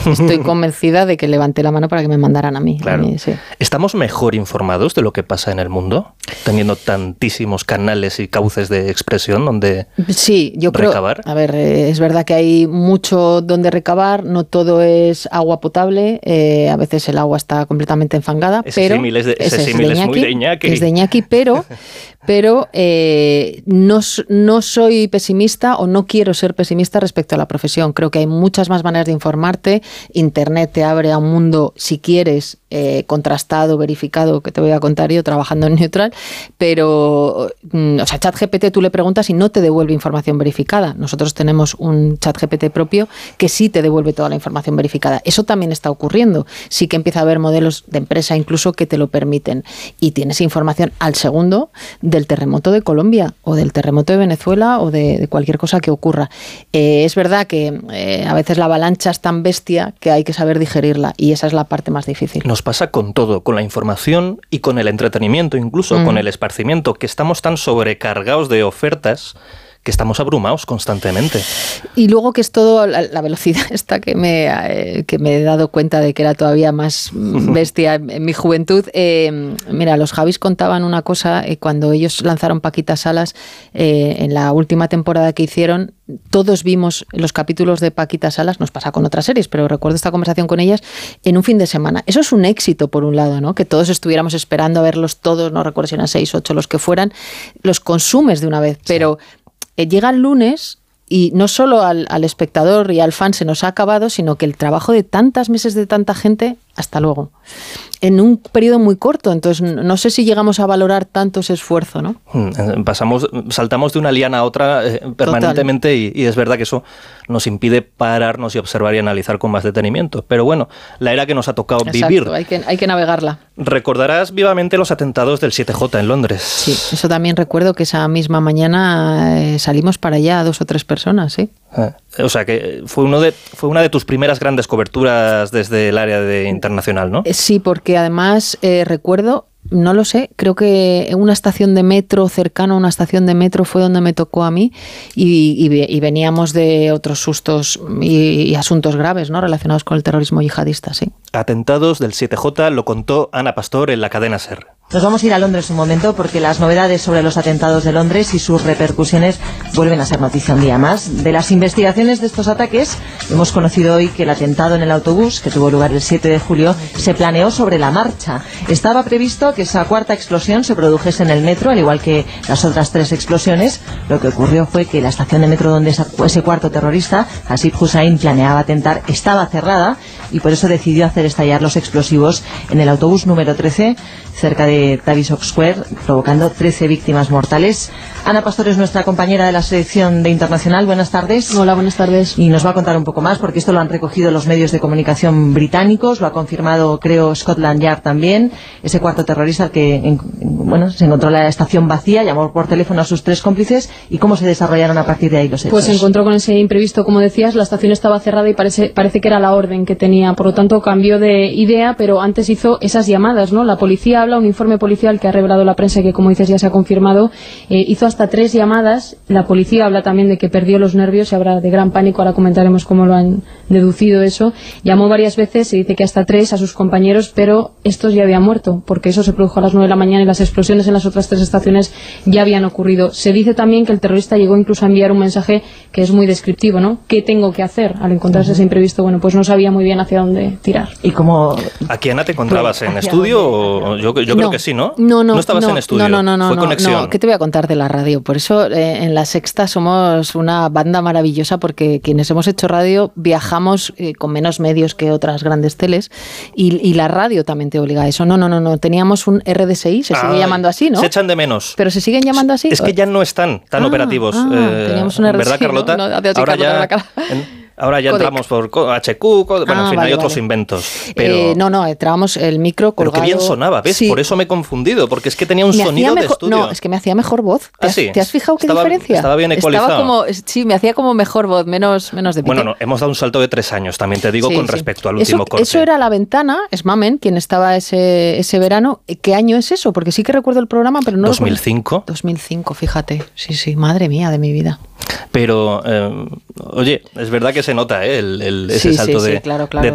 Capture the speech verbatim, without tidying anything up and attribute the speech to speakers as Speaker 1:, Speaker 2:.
Speaker 1: estoy convencida de que levanté la mano para que me mandaran a mí.
Speaker 2: Claro.
Speaker 1: A mí, sí.
Speaker 2: ¿Estamos mejor informados de lo que pasa en el mundo? Teniendo tantísimos canales y cauces de expresión donde
Speaker 1: sí, yo
Speaker 2: recabar.
Speaker 1: Creo, a ver, eh, es verdad que hay mucho donde recabar, no todo es agua potable, eh, a veces el agua está completamente enfangada.
Speaker 2: Ese
Speaker 1: pero
Speaker 2: símil es, de, ese
Speaker 1: ese
Speaker 2: símil
Speaker 1: es,
Speaker 2: es muy de Iñaki.
Speaker 1: Es de Iñaki, pero, pero eh, no, no soy pesimista o no quiero ser pesimista respecto a la profesión. Creo que hay muchas más maneras de informarte. Internet te abre a un mundo, si quieres, eh, contrastado, verificado, que te voy a contar yo trabajando en Neutral, pero, o sea, ChatGPT tú le preguntas y no te devuelve información verificada. Nosotros tenemos un ChatGPT propio que sí te devuelve toda la información verificada. Eso también está ocurriendo. Sí que empieza a haber modelos de empresa incluso que te lo permiten. Y tienes información al segundo del terremoto de Colombia o del terremoto de Venezuela o de, de cualquier cosa que ocurra. Eh, es verdad que eh, a veces la avalancha es tan bestia que hay que saber digerirla y esa es la parte más difícil.
Speaker 2: Nos pasa con todo, con la información y con el entretenimiento, incluso mm. con el esparcimiento, que estamos tan sobrecargados de ofertas que estamos abrumados constantemente.
Speaker 1: Y luego que es todo la, la velocidad esta que me, eh, que me he dado cuenta de que era todavía más bestia en, en mi juventud. Eh, mira, los Javis contaban una cosa, eh, cuando ellos lanzaron Paquita Salas, eh, en la última temporada que hicieron, todos vimos los capítulos de Paquita Salas, nos pasa con otras series, pero recuerdo esta conversación con ellas, en un fin de semana. Eso es un éxito, por un lado, ¿no? Que todos estuviéramos esperando a verlos todos, no recuerdo si eran seis, ocho, los que fueran, los consumes de una vez, pero... Sí. Llega el lunes y no solo al, al espectador y al fan se nos ha acabado, sino que el trabajo de tantas meses de tanta gente, hasta luego, en un periodo muy corto. Entonces, no sé si llegamos a valorar tanto ese esfuerzo, ¿no?
Speaker 2: Pasamos, saltamos de una liana a otra eh, permanentemente y, y es verdad que eso nos impide pararnos y observar y analizar con más detenimiento. Pero bueno, la era que nos ha tocado
Speaker 1: Exacto,
Speaker 2: vivir.
Speaker 1: Hay que, hay que navegarla.
Speaker 2: Recordarás vivamente los atentados del siete jota en Londres.
Speaker 1: Sí, eso también recuerdo que esa misma mañana eh, salimos para allá dos o tres personas, ¿sí?
Speaker 2: Eh, o sea que fue, uno de, fue una de tus primeras grandes coberturas desde el área de internacional, ¿no?
Speaker 1: Sí, porque además eh, recuerdo, no lo sé, creo que en una estación de metro, cercano a una estación de metro, fue donde me tocó a mí y, y, y veníamos de otros sustos y, y asuntos graves, ¿no? Relacionados con el terrorismo yihadista, sí.
Speaker 2: Atentados del siete jota lo contó Ana Pastor en la cadena SER.
Speaker 3: Nos vamos a ir a Londres un momento porque las novedades sobre los atentados de Londres y sus repercusiones vuelven a ser noticia un día más. De las investigaciones de estos ataques, hemos conocido hoy que el atentado en el autobús, que tuvo lugar el siete de julio, se planeó sobre la marcha. Estaba previsto que esa cuarta explosión se produjese en el metro, al igual que las otras tres explosiones. Lo que ocurrió fue que la estación de metro donde ese cuarto terrorista, Hasib Hussain, planeaba atentar, estaba cerrada y por eso decidió hacer estallar los explosivos en el autobús número trece, cerca de Tavistock Square, provocando trece víctimas mortales. Ana Pastor es nuestra compañera de la sección de Internacional. Buenas tardes.
Speaker 4: Hola, buenas tardes.
Speaker 3: Y nos va a contar un poco más, porque esto lo han recogido los medios de comunicación británicos, lo ha confirmado, creo, Scotland Yard también. Ese cuarto terrorista que, en, bueno, se encontró la estación vacía, llamó por teléfono a sus tres cómplices. ¿Y cómo se desarrollaron a partir de ahí los hechos?
Speaker 4: Pues se encontró con ese imprevisto, como decías, la estación estaba cerrada y parece, parece que era la orden que tenía. Por lo tanto, cambió de idea, pero antes hizo esas llamadas, ¿no? La policía habla, un informe policial que ha revelado la prensa, que como dices ya se ha confirmado, eh, hizo hasta tres llamadas. La policía habla también de que perdió los nervios y habla de gran pánico. Ahora comentaremos cómo lo han deducido eso. Llamó varias veces, se dice que hasta tres a sus compañeros, pero estos ya habían muerto, porque eso se produjo a las nueve de la mañana y las explosiones en las otras tres estaciones ya habían ocurrido. Se dice también que el terrorista llegó incluso a enviar un mensaje que es muy descriptivo, ¿no? ¿Qué tengo que hacer al encontrarse uh-huh. ese imprevisto? Bueno, pues no sabía muy bien hacia dónde tirar.
Speaker 3: ¿Y cómo?
Speaker 2: ¿Aquí, Ana, te encontrabas en estudio? O yo yo
Speaker 1: no,
Speaker 2: creo que sí, ¿no?
Speaker 1: No, no.
Speaker 2: ¿No estabas
Speaker 1: no,
Speaker 2: en estudio?
Speaker 1: No, no, no.
Speaker 2: Fue
Speaker 1: no,
Speaker 2: conexión.
Speaker 1: No, ¿qué te voy a contar de la radio? Por eso eh, en La Sexta somos una banda maravillosa, porque quienes hemos hecho radio viajamos eh, con menos medios que otras grandes teles y, y la radio también te obliga a eso. No, no, no, no. Teníamos un R D S I, se sigue Ay, llamando así, ¿no?
Speaker 2: Se echan de menos.
Speaker 1: Pero se siguen llamando así.
Speaker 2: Es que ya no están tan
Speaker 1: ah,
Speaker 2: operativos.
Speaker 1: Ah,
Speaker 2: eh,
Speaker 1: teníamos un R D S I,
Speaker 2: ¿verdad, Carlota?
Speaker 1: ¿no? No,
Speaker 2: Ahora
Speaker 1: Carlota
Speaker 2: ya...
Speaker 1: la cara.
Speaker 2: En... Ahora ya
Speaker 1: Codec.
Speaker 2: entramos por H Q, bueno,
Speaker 1: ah,
Speaker 2: en fin,
Speaker 1: vale,
Speaker 2: hay otros
Speaker 1: vale.
Speaker 2: inventos. Pero...
Speaker 1: Eh, no, no, entrábamos el micro colgado.
Speaker 2: Pero qué bien sonaba, ¿ves? Sí. Por eso me he confundido, porque es que tenía un
Speaker 1: me
Speaker 2: sonido
Speaker 1: mejor,
Speaker 2: de estudio.
Speaker 1: No, es que me hacía mejor voz. ¿Te,
Speaker 2: ¿Ah,
Speaker 1: has,
Speaker 2: sí?
Speaker 1: ¿Te has fijado qué
Speaker 2: estaba,
Speaker 1: diferencia?
Speaker 2: Estaba bien ecualizado.
Speaker 1: Estaba como, sí, me hacía como mejor voz, menos, menos de pique.
Speaker 2: Bueno, no, hemos dado un salto de tres años, también te digo,
Speaker 1: sí,
Speaker 2: con
Speaker 1: sí.
Speaker 2: respecto al último
Speaker 1: eso,
Speaker 2: corte.
Speaker 1: Eso era La Ventana, es Mamen, quien estaba ese, ese verano. ¿Qué año es eso? Porque sí que recuerdo el programa, pero no
Speaker 2: dos mil cinco.
Speaker 1: dos mil cinco, fíjate. Sí, sí, madre mía de mi vida.
Speaker 2: Pero, eh, oye, es verdad que se nota ¿eh? el, el, ese
Speaker 1: sí,
Speaker 2: salto
Speaker 1: sí,
Speaker 2: de,
Speaker 1: sí, claro, claro.
Speaker 2: de